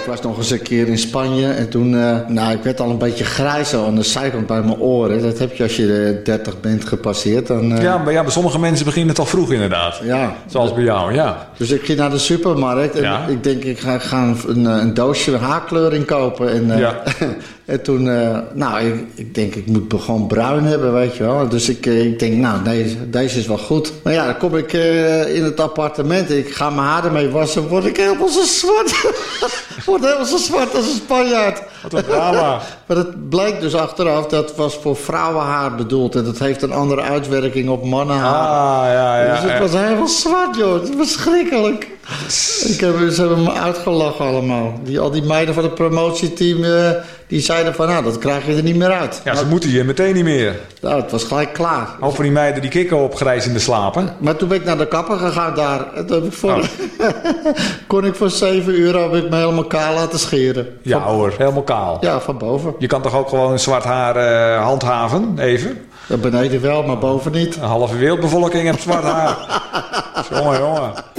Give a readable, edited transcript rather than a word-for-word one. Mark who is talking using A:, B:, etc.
A: was nog eens een keer in Spanje en toen, ik werd al een beetje grijs aan de zijkant bij mijn oren. Dat heb je als je 30 bent gepasseerd. Dan,
B: bij sommige mensen beginnen het al vroeg inderdaad.
A: Ja.
B: Zoals bij jou, ja.
A: Dus ik ging naar de supermarkt en ik denk ik ga een doosje haarkleuring kopen. En, en toen, ik denk ik moet gewoon bruin hebben, weet je wel. Dus ik denk, deze is wel goed. Maar ja, dan kom ik in het appartement. Ik ga mijn haar ermee wassen. Word ik helemaal zo zwart. Word helemaal zo zwart als een Spanjaard.
B: Wat een drama.
A: Maar het blijkt dus achteraf, dat was voor vrouwenhaar bedoeld. En dat heeft een andere uitwerking op mannenhaar. Dus het was helemaal zwart, joh. Het was verschrikkelijk. Ze hebben me uitgelachen allemaal. Al die meiden van het promotieteam, die zeiden van, dat krijg je er niet meer uit.
B: Ja, ze moeten je meteen niet meer.
A: Nou, het was gelijk klaar.
B: Ook voor die meiden die kikken op grijs in de slapen.
A: Maar toen ben ik naar de kapper gegaan daar. En toen heb ik kon ik voor 7 euro heb ik me helemaal kaal laten scheren.
B: Ja hoor, helemaal kaal.
A: Ja, van boven.
B: Je kan toch ook gewoon zwart haar handhaven, even?
A: Ja, beneden wel, maar boven niet.
B: Een halve wereldbevolking heeft zwart haar. Jongen.